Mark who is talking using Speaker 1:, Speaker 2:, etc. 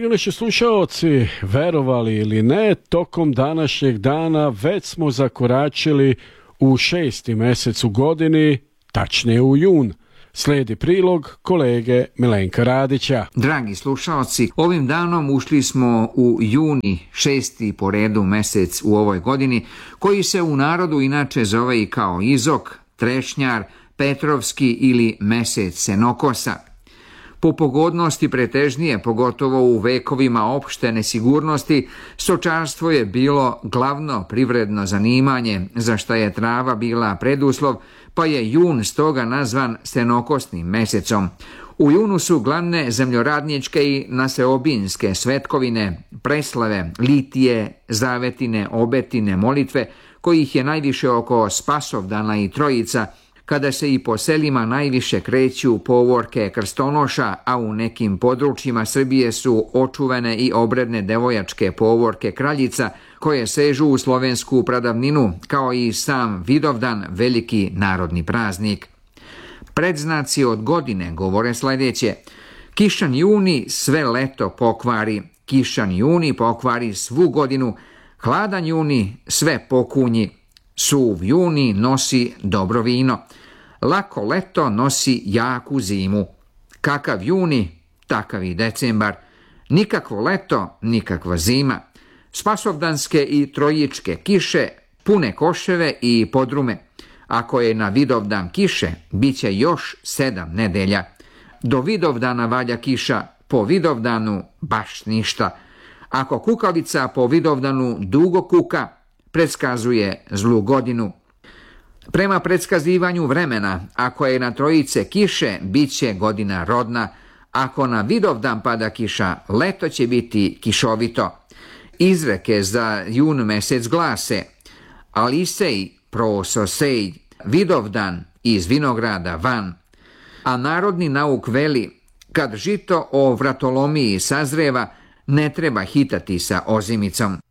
Speaker 1: naši slušaoci, verovali ili ne, tokom današnjeg dana već smo zakoračili u 6. mjesec u godini, tačnije u jun. Slijedi prilog kolege Milenka Radića.
Speaker 2: Dragi slušaoci, ovim danom ušli smo u juni, 6. po redu mjesec u ovoj godini, koji se u narodu inače zove i kao Izok, Trešnjar, Petrovski ili Mesec Senokosa. Po pogodnosti pretežnije, pogotovo u vekovima opšte nesigurnosti, stočarstvo je bilo glavno privredno zanimanje, za šta je trava bila preduslov, pa je jun stoga nazvan senokosnim mesecom. U junu su glavne zemljoradničke i naseobinske svetkovine, preslave, litije, zavetine, obetine, molitve, kojih je najviše oko Spasovdana i Trojica, kada se i po selima najviše kreću povorke krstonoša, a u nekim područjima Srbije su očuvane i obredne devojačke povorke kraljica, koje sežu u slovensku pradavninu, kao i sam Vidovdan, veliki narodni praznik. Predznaci od godine govore sljedeće: kišan juni sve leto pokvari, kišan juni pokvari svu godinu, hladan juni sve pokunji, suv juni nosi dobro vino, lako leto nosi jaku zimu, kakav juni, takav i decembar, nikakvo leto, nikakva zima, spasovdanske i trojičke kiše, pune koševe i podrume. Ako je na Vidovdan kiše, bit će još 7 nedelja. Do Vidovdana valja kiša, po Vidovdanu baš ništa. Ako kukavica po Vidovdanu dugo kuka, predskazuje zlu godinu. Prema predskazivanju vremena, ako je na Trojice kiše, bit će godina rodna. Ako na Vidovdan pada kiša, leto će biti kišovito. Izreke za jun mesec glase: Alisej prososej, Vidovdan iz vinograda van. A narodni nauk veli: kad žito o vratolomiji sazreva, ne treba hitati sa ozimicom.